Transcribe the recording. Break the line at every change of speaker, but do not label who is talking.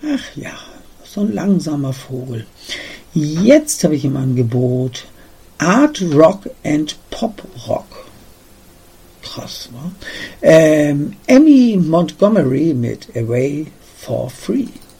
Ach ja, so ein langsamer Vogel. Jetzt habe ich im Angebot Art Rock and Pop Rock. Krass, ne? Emmy Montgomery mit Away for Free.